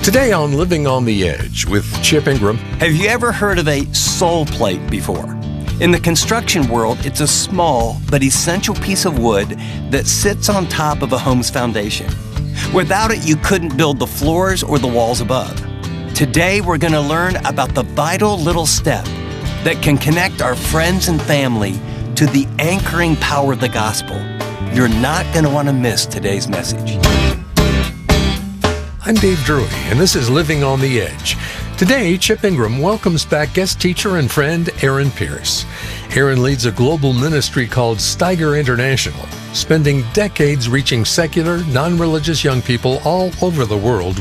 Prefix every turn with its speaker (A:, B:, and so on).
A: Today on Living on the Edge with Chip Ingram.
B: Have you ever heard of a soul plate before? In the construction world, it's a small but essential piece of wood that sits on top of a home's foundation. Without it, you couldn't build the floors or the walls above. Today, we're going to learn about the vital little step that can connect our friends and family to the anchoring power of the gospel. You're not going to want to miss today's message.
A: I'm Dave Drury, and this is Living on the Edge. Today, Chip Ingram welcomes back guest teacher and friend Aaron Pierce. Aaron leads a global ministry called Steiger International, spending decades reaching secular, non-religious young people all over the world